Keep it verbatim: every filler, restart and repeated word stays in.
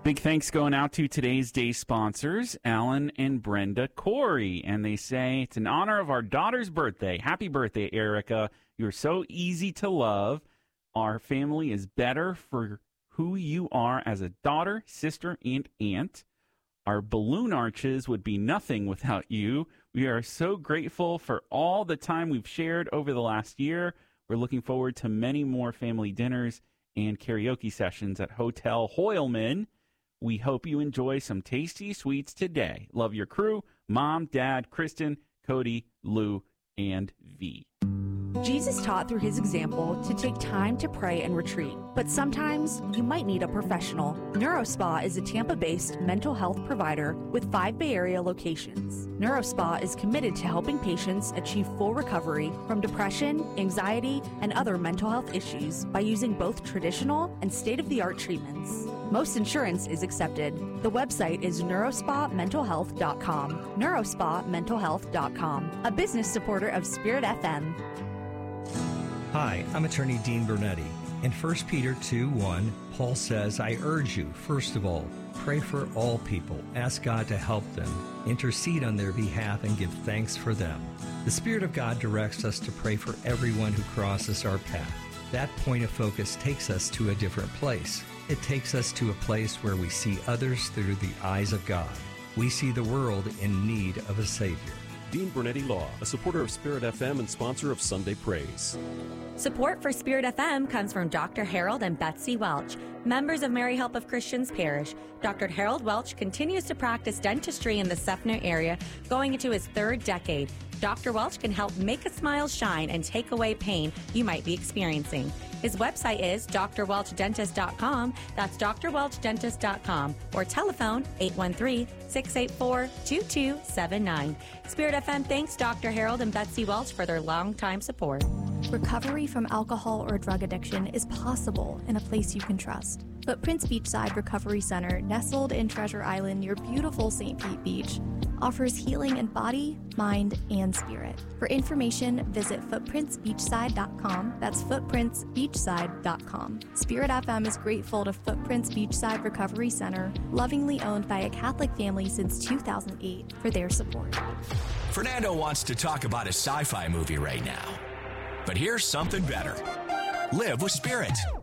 Big thanks going out to today's day sponsors, Alan and Brenda Corey. And they say, it's in honor of our daughter's birthday. Happy birthday, Erica. You're so easy to love. Our family is better for who you are as a daughter, sister, and aunt. Our balloon arches would be nothing without you. We are so grateful for all the time we've shared over the last year. We're looking forward to many more family dinners and karaoke sessions at Hotel Hoyleman. We hope you enjoy some tasty sweets today. Love your crew, Mom, Dad, Kristen, Cody, Lou, and V. Jesus taught through his example to take time to pray and retreat, but sometimes you might need a professional. NeuroSpa is a Tampa-based mental health provider with five Bay Area locations. NeuroSpa is committed to helping patients achieve full recovery from depression, anxiety, and other mental health issues by using both traditional and state-of-the-art treatments. Most insurance is accepted. The website is neurospa mental health dot com. neurospa mental health dot com, a business supporter of Spirit F M. Hi, I'm attorney Dean Bernetti. In First Peter two one, Paul says, I urge you, first of all, pray for all people. Ask God to help them. Intercede on their behalf and give thanks for them. The Spirit of God directs us to pray for everyone who crosses our path. That point of focus takes us to a different place. It takes us to a place where we see others through the eyes of God. We see the world in need of a Savior. Dean Bernetti Law, a supporter of Spirit F M and sponsor of Sunday Praise. Support for Spirit F M comes from Doctor Harold and Betsy Welch, members of Mary Help of Christians Parish. Doctor Harold Welch continues to practice dentistry in the Seffner area, going into his third decade. Doctor Welch can help make a smile shine and take away pain you might be experiencing. His website is d r welch dentist dot com. That's d r welch dentist dot com. Or telephone eight one three, six eight four, two two seven nine. Spirit F M thanks Doctor Harold and Betsy Welch for their longtime support. Recovery from alcohol or drug addiction is possible in a place you can trust. Footprints Beachside Recovery Center, nestled in Treasure Island near beautiful Saint Pete Beach, offers healing in body, mind, and spirit. For information, visit footprints beachside dot com. That's footprints beachside dot com. Spirit F M is grateful to Footprints Beachside Recovery Center, lovingly owned by a Catholic family since two thousand eight, for their support. Fernando wants to talk about a sci-fi movie right now. But here's something better. Live with Spirit.